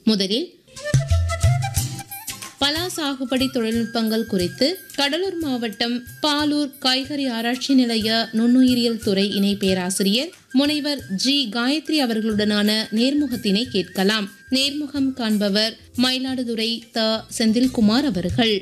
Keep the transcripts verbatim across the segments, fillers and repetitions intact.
முதலில் பலா சாகுபடி தொழில்நுட்பங்கள் குறித்து கடலூர் மாவட்டம் பாலூர் காய்கறி ஆராய்ச்சி நிலைய நுண்ணுயிரியல் துறை இணை பேராசிரியர் முனைவர் ஜி காயத்ரி அவர்களுடனான நேர்முகத்தினை கேட்கலாம். நேர்முகம் காண்பவர் மயிலாடுதுறை த செந்தில்குமார் அவர்கள்.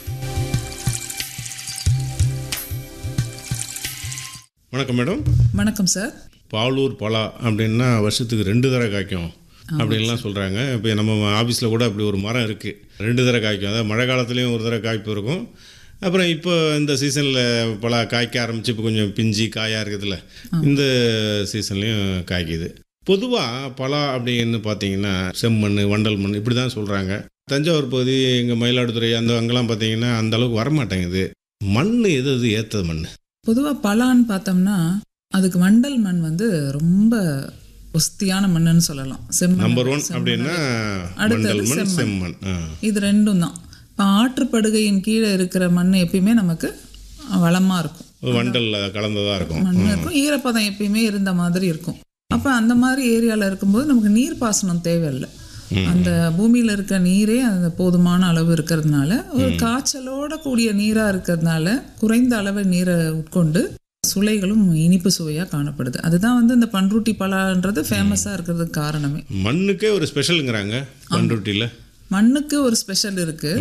வணக்கம் மேடம். வணக்கம் சார். பாலூர் பலா அப்படின்னா வருஷத்துக்கு ரெண்டு தடவை காய்க்கும் அப்படின்லாம் சொல்கிறாங்க. இப்போ நம்ம ஆஃபீஸில் கூட அப்படி ஒரு மரம் இருக்குது, ரெண்டு தடவை காய்க்கும். அதாவது மழை காலத்துலேயும் ஒரு தடவை காய்ப்பு இருக்கும். அப்புறம் இப்போ இந்த சீசனில் பலா காய்க்க ஆரம்பித்து இப்போ கொஞ்சம் பிஞ்சி காயாக இருக்குதுல்ல, இந்த சீசன்லேயும் காய்க்குது. பொதுவாக பலா அப்படின்னு பார்த்தீங்கன்னா செம்மண், வண்டல் மண் இப்படி தான் சொல்கிறாங்க. தஞ்சாவூர் பகுதி, எங்கள் மயிலாடுதுறை அந்த அங்கெல்லாம் பார்த்தீங்கன்னா அந்த அளவுக்கு வரமாட்டேங்குது. மண் எது எது ஏற்றது மண்? பொதுவாக பலான்னு பார்த்தோம்னா அதுக்கு வண்டல் மண் வந்து ரொம்ப ஒஸ்தியான மண்ணுன்னு சொல்லலாம். செம்மண் நம்பர் ஒன் அப்படின்னா வண்டல் மண், செம்மண். இது ரெண்டும் தான். இப்போ ஆற்றுப்படுகையின் கீழே இருக்கிற மண் எப்பயுமே நமக்கு வளமாக இருக்கும், வண்டல் கலந்ததாக இருக்கும், மண் இருக்கும், ஈரப்பதம் எப்பயுமே இருந்த மாதிரி இருக்கும். அப்போ அந்த மாதிரி ஏரியாவில் இருக்கும்போது நமக்கு நீர் பாசனம் தேவையில்லை. அந்த பூமியில் இருக்க நீரே அந்த போதுமான அளவு இருக்கிறதுனால, ஒரு காய்ச்சலோட கூடிய நீராக இருக்கிறதுனால குறைந்த அளவு நீரை உட்கொண்டு சுளைகளும் இனிப்பு சுவையாக காணப்படுது. அதுதான் வந்து இந்த பண்ருட்டி பலான்றது ஃபேமஸாக இருக்கிறதுக்கு காரணமே. மண்ணுக்கே ஒரு ஸ்பெஷலுங்கிறாங்க பண்ருட்டியில். மண்ணுக்கு ஒரு ஸ்பெஷல் இருக்குது.